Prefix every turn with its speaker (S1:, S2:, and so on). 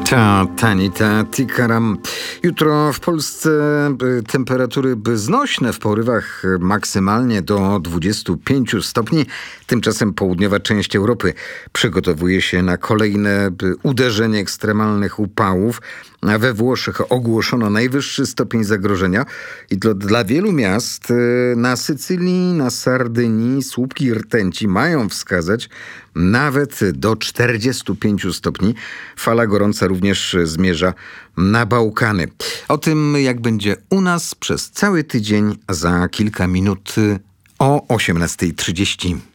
S1: Ta Tanita Tikaram. Jutro w Polsce temperatury znośne w porywach maksymalnie do 25 stopni. Tymczasem południowa część Europy przygotowuje się na kolejne uderzenie ekstremalnych upałów. A we Włoszech ogłoszono najwyższy stopień zagrożenia i dla wielu miast na Sycylii, na Sardynii słupki rtęci mają wskazać nawet do 45 stopni. Fala gorąca również zmierza na Bałkany. O tym, jak będzie u nas przez cały tydzień, za kilka minut o 18:30.